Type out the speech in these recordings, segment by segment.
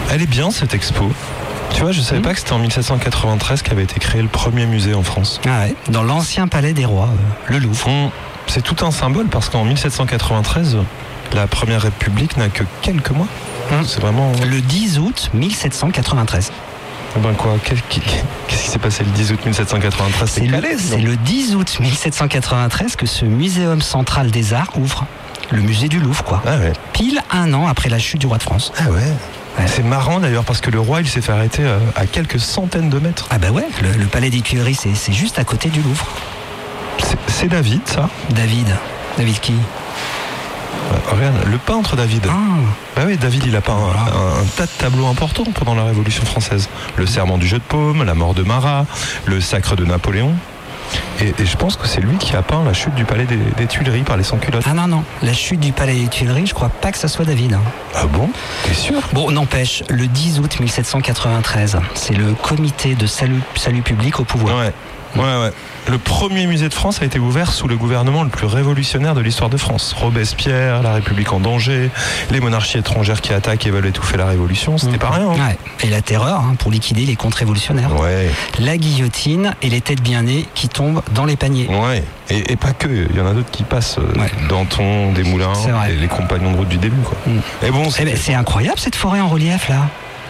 Elle est bien cette expo. Tu vois, je savais pas que c'était en 1793 qu'avait été créé le premier musée en France. Ah ouais, dans l'ancien palais des rois, le Louvre. C'est tout un symbole parce qu'en 1793, la Première République n'a que quelques mois. C'est vraiment... Le 10 août 1793. Ben quoi, qu'est-ce qui s'est passé le 10 août 1793? C'est le 10 août 1793 que ce Muséum central des arts ouvre. Le musée du Louvre, quoi. Ah ouais. Pile un an après la chute du roi de France. Ah ouais. C'est marrant d'ailleurs parce que le roi il s'est fait arrêter à quelques centaines de mètres. Ah bah ouais, le palais des Tuileries c'est juste à côté du Louvre. C'est David ça? David qui? Regarde, le peintre David. Bah oui, David il a peint un tas de tableaux importants pendant la Révolution française. Le serment du jeu de paume, la mort de Marat, le sacre de Napoléon. Et je pense que c'est lui qui a peint la chute du palais des Tuileries par les sans-culottes. Ah non, la chute du palais des Tuileries, je crois pas que ça soit David. Ah bon? T'es sûr? Bon, n'empêche, le 10 août 1793, c'est le comité de salut public au pouvoir. Ouais. Le premier musée de France a été ouvert sous le gouvernement le plus révolutionnaire de l'histoire de France. Robespierre, la République en danger, les monarchies étrangères qui attaquent et veulent étouffer la Révolution, c'était pas rien. Ouais. Et la terreur pour liquider les contre-révolutionnaires. Ouais. La guillotine et les têtes bien nées qui tombent dans les paniers. Ouais. Et pas que, il y en a d'autres qui passent. Danton, Desmoulins, et les compagnons de route du début, quoi. Et bon, c'est incroyable cette forêt en relief là.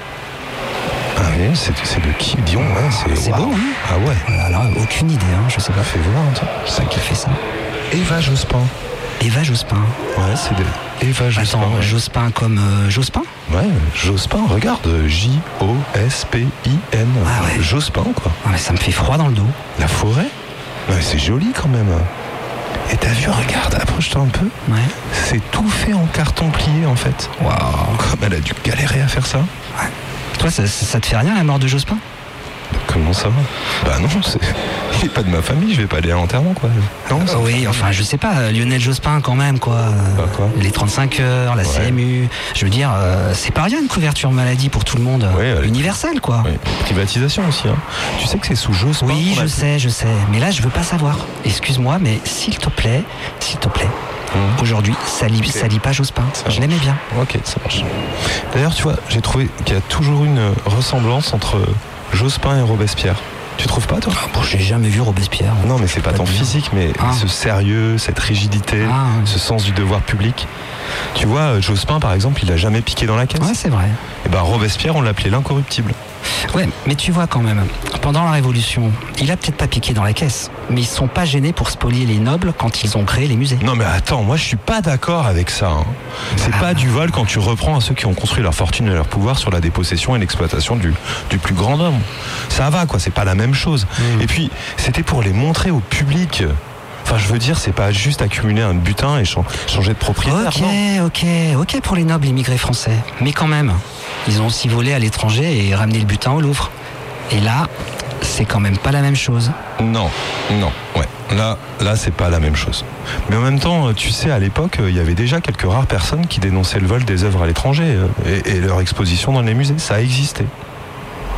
Ah oui, c'est de qui? Dion, c'est beau, hein. Ah ouais. Voilà, aucune idée, je sais pas. Fais voir, toi. C'est ça qui fait ça. Eva Jospin. Ouais, c'est de Eva Jospin. Attends, Jospin comme Jospin? Ouais, Jospin, regarde, J-O-S-P-I-N. Ah ouais. Jospin, quoi. Ah, mais ça me fait froid dans le dos. La forêt? Ouais, c'est joli quand même. Et t'as vu, regarde, approche-toi un peu. Ouais. C'est tout fait en carton plié, en fait. Waouh. Comme elle a dû galérer à faire ça. Ouais. Toi, ça te fait rien la mort de Jospin? Comment ça va? Bah non, il n'est pas de ma famille, je vais pas aller à l'enterrement, quoi. Non, oui, enfin, je sais pas, Lionel Jospin quand même, quoi. Quoi. Les 35 heures, la CMU. Je veux dire, c'est pas rien une couverture maladie pour tout le monde. Universelle, quoi. Oui. Privatisation aussi, hein. Tu sais que c'est sous Jospin. Oui, je sais. Mais là, je veux pas savoir. Excuse-moi, mais s'il te plaît. Aujourd'hui, ça lit pas Jospin. Je l'aimais bien. Ok, ça marche. D'ailleurs, tu vois, j'ai trouvé qu'il y a toujours une ressemblance entre Jospin et Robespierre. Tu trouves pas, toi? J'ai jamais vu Robespierre. Non, mais c'est pas tant physique, mais ce sérieux, cette rigidité, ce sens du devoir public. Tu vois, Jospin, par exemple, il a jamais piqué dans la caisse. Ouais, c'est vrai. Et ben Robespierre, on l'appelait l'incorruptible. Ouais, mais tu vois quand même, pendant la Révolution, il a peut-être pas piqué dans la caisse, mais ils sont pas gênés pour spolier les nobles quand ils ont créé les musées. Non mais attends, moi je suis pas d'accord avec ça. C'est pas du vol quand tu reprends à ceux qui ont construit leur fortune et leur pouvoir sur la dépossession et l'exploitation du plus grand homme. Ça va quoi, c'est pas la même chose. Et puis, c'était pour les montrer au public. Enfin, je veux dire, c'est pas juste accumuler un butin et changer de propriétaire. Ok pour les nobles immigrés français. Mais quand même, ils ont aussi volé à l'étranger et ramené le butin au Louvre. Et là, c'est quand même pas la même chose. Non, ouais. Là, c'est pas la même chose. Mais en même temps, tu sais, à l'époque, il y avait déjà quelques rares personnes qui dénonçaient le vol des œuvres à l'étranger et leur exposition dans les musées. Ça existait.